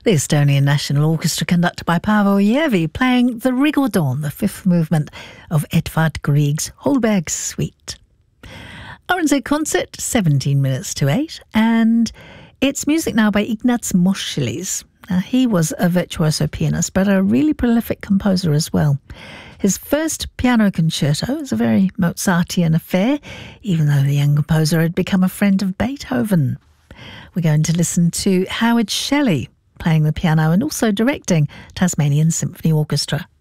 The Estonian National Orchestra, conducted by Paavo Järvi, playing the Rigodon, the fifth movement of Edvard Grieg's Holberg Suite. RNZ Concert, 17 minutes to 8, and it's music now by Ignaz Moscheles. Now, he was a virtuoso pianist, but a really prolific composer as well. His first piano concerto is a very Mozartian affair, even though the young composer had become a friend of Beethoven. We're going to listen to Howard Shelley playing the piano and also directing Tasmanian Symphony Orchestra.